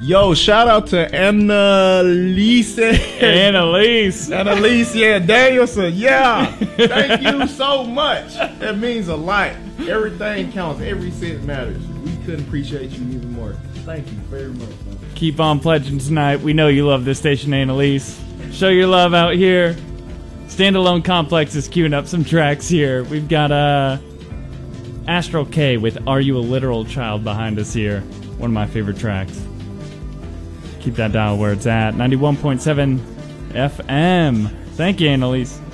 Yo, shout out to Annalise. Annalise, yeah, Danielson, yeah. Thank you so much. That means a lot. Everything counts. Every cent matters. We couldn't appreciate you even more. Thank you very much, man. Keep on pledging tonight. We know you love this station, Annalise. Show your love out here. Standalone Complex is queuing up some tracks here. We've got Astral K with Are You a Literal Child behind us here. One of my favorite tracks. Keep that dial where it's at. 91.7 FM. Thank you, Annalise.